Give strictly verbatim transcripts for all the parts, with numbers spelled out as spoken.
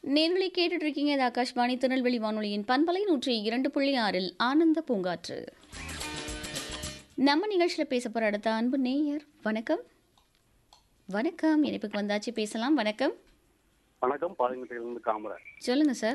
நேர்களை கேட்டுட்டு இருக்கீங்க. இது ஆகாஷ்வாணி திருநெல்வேலி வானொலியின் பண்பலை நூற்றி இரண்டு புள்ளி ஆறில் ஆனந்த பூங்காற்று. நம்ம நிகழ்ச்சியில் பேச போற அடுத்த அன்பு நேயர். வணக்கம். வணக்கம். இணைப்புக்கு வந்தாச்சு, பேசலாம். வணக்கம். வணக்கம். பாளையங்கோட்டையிலிருந்து காமராஜ். சொல்லுங்க சார்.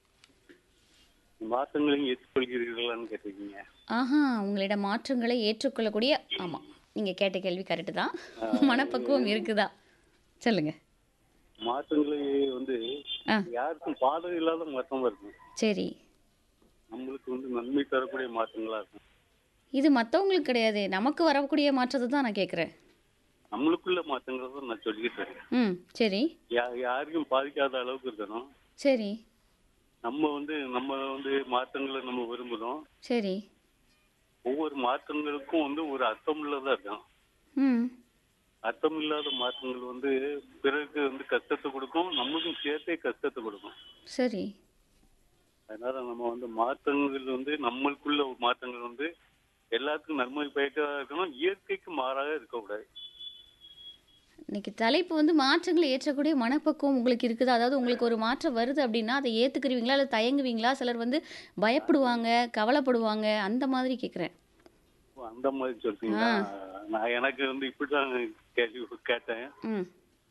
மாற்றங்களையும் ஏற்றுக்கொள்கிறீர்களான்னு கேட்டிருக்கீங்க. ஆஹா, உங்களிட மாற்றங்களை ஏற்றுக்கொள்ளக்கூடிய, ஆமாம், நீங்கள் கேட்ட கேள்வி கரெக்டு தான். மனப்பக்குவம் இருக்குதா? சொல்லுங்க. மாற்றங்களை வந்து ஆ யாருக்கும் பாதகம் இல்லாத மாற்றமா இருக்கும். சரி, நம்மளுக்கு வந்து நன்மை தரக்கூடிய மாற்றங்களா இருக்கும். இது மற்றவங்களுக்கு கிடையாது, நமக்கு வரக்கூடிய மாற்றத்தை தான் நான் கேட்குறேன். நம்மளுக்குள்ள மாற்றங்களை தான் நான் சொல்லிக்கிட்டு இருக்கேன். ம் சரி யா யாருக்கும் பாதிக்காத அளவுக்கு இருக்கணும். சரி நம்ம வந்து நம்ம வந்து மாற்றங்களை நம்ம விரும்புகிறோம். சரி. ஒவ்வொரு மாற்றங்களுக்கும் வந்து ஒரு அர்த்தம் உள்ளதா இருக்கும். ம் அர்த்தம் இல்லாத மாற்றங்கள் வந்து பிறருக்கு வந்து கஷ்டத்தை கொடுக்கும், நம்மளுக்கும் சேர்த்தே கஷ்டத்தை கொடுக்கும். சரி. அதனால நம்ம வந்து மாற்றங்கள் வந்து நம்மளுக்குள்ள ஒரு மாற்றங்கள் வந்து எல்லாத்துக்கும் நன்மை பயக்கதாக இருக்கணும், இயற்கைக்கு மாறாக இருக்கக்கூடாது. இன்னைக்கு தலைப்பு வந்து மாற்றங்களை ஏற்றக்கூடிய மனப்பக்குவம் உங்களுக்கு இருக்குதா? அதாவது உங்களுக்கு ஒரு மாற்றம் வருது அப்படின்னா அதை ஏற்றுக்குருவீங்களா, இல்லை தயங்குவீங்களா? சிலர் வந்து பயப்படுவாங்க, கவலைப்படுவாங்க, அந்த மாதிரி கேட்குறேன். அந்த மாதிரி சொல்றீங்களா? நான் எனக்கு வந்து இப்படிதான் கேள்வி கேட்டேன். ம்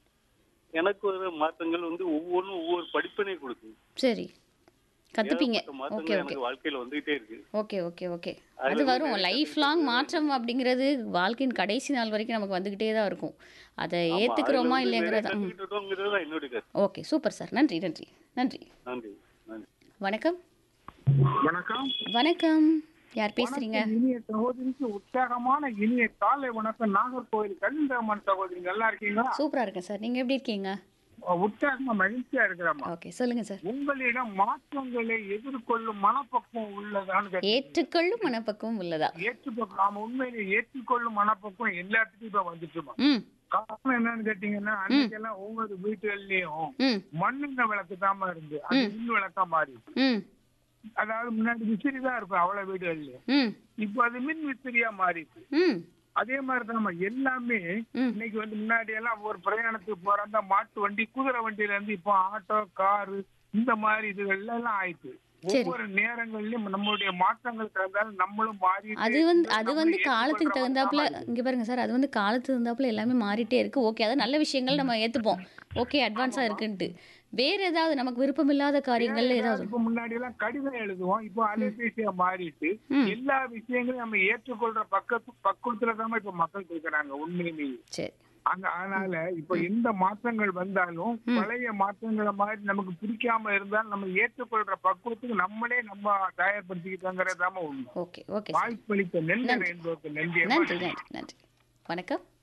எனக்கு ஒரு மாற்றங்கள் வந்து ஒவ்வொன்றும் ஒவ்வொரு படிப்பினை கொடுக்கும். சரி, கற்றுப்பீங்க. ஏகப்பட்ட ஓகே மாற்றங்கள் ஓகே எனக்கு வாழ்க்கையில வந்துகிட்டே இருக்கு. ஓகே ஓகே ஓகே அது அதுல வந்து வரும். லைஃப் லாங் மாற்றம் அப்படிங்கிறது வாழ்க்கையின் கடைசி நாள் வரைக்கும் நமக்கு வந்துக்கிட்டே தான் இருக்கும். அதை ஆமா, அதுல ஏற்றுக்கிறோமா வந்து நிறைய இல்லைங்கிறத. ம் கத்துக்கிட்டு இருக்கோங்கிறது தான் என்னுடைய கருத்து. Okay, super sir. நன்றி நன்றி நன்றி. நன்றி நன்றி. வணக்கம். வணக்கம். வணக்கம். யார் பேசுறீங்க? வணக்கம். இனிய சகோதரிக்கு உற்சாகமான இனிய காலை வணக்கம். நாகர்கோவில் கலிந்தம்மன் சகோதரி, நல்லா இருக்கீங்களா? சூப்பராக இருக்கேன் சார். நீங்கள் எப்படி இருக்கீங்க? உற்சாகமா மகிழ்ச்சியா இருக்கிறாமா? ஓகே, சொல்லுங்க சார். உங்களிடம் மாற்றங்களை எதிர்கொள்ளும் மனப்பக்குவம் உள்ளதான்னு கேட்டீங்க. ஏற்றுக்கொள்ளும் மனப்பக்குவம் உள்ளதா? ஏற்றுப்பக்கம் ஆமா, உண்மையிலே ஏற்றுக்கொள்ளும் மனப்பக்குவம் எல்லாத்துக்கும் இப்ப வந்துட்டுமா. ம் காரணம் என்னன்னு கேட்டீங்கன்னா, அன்னைக்கெல்லாம் ஒவ்வொரு வீட்டுகள்லயும் ம் மண்ணுங்க விளக்கு தாமா இருந்து அது மின் விளக்கா மாறி, ம் அதாவது முன்னாடி விசிறி தான் இருக்கும் அவ்வளவு வீடுகள்லயும். ம் இப்ப அது மின் விசிறியா மாறிடுச்சு. ம் அதே மாதிரிதான் நம்ம எல்லாமே ம். இன்னைக்கு வந்து முன்னாடி எல்லாம் ஒரு பிரயாணத்துக்கு போறதா மாட்டு வண்டி, குதிரை வண்டியில இருந்து இப்போ ஆட்டோ, காரு, இந்த மாதிரி இதுகள்ல எல்லாம் ஆயிடுச்சு. சரி. ஒவ்வொரு நேரங்கள்லயும் நம்மளுடைய மாற்றங்கள் தகுந்தாலும் நம்மளும் மாறி அது வந்து அது வந்து காலத்துக்கு தகுந்தாப்புல, இங்க பாருங்க சார், அது வந்து காலத்துக்கு தகுந்தாப்புல எல்லாமே மாறிட்டே இருக்கு. ஓகே, அது நல்ல விஷயங்கள் நம்ம ஏத்துப்போம். ஓகே, அட்வான்ஸா இருக்குன்ட்டு. வேற ஏதாவது நமக்கு விருப்பமில்லாத காரியங்கள்ல ஏதாவது? இப்ப முன்னாடி எல்லாம் கடிதம் எழுதுவோம், இப்போ அலைபேசியா மாறிட்டு ம். எல்லா விஷயங்களையும் நம்ம ஏற்றுக்கொள்ற பக்கத்து பக்குவத்துலதான் இப்ப மக்கள் இருக்கிறாங்க உண்மையிலேயே. சரி. அங்க அதனால இப்ப எந்த மாற்றங்கள் வந்தாலும் ம். பழைய மாற்றங்களை மாதிரி நமக்கு பிடிக்காம இருந்தாலும் நம்ம ஏற்றுக்கொள்ற பக்குவத்துக்கு நம்மளே நம்ம தயார்படுத்திக்கிட்டாங்கிறதாம உண்மை. Okay okay sir. வாய்ப்பளித்த நன்றி நன்றி. என்பதற்கு நன்றி. நன்றி நன்றி நன்றி. வணக்கம்.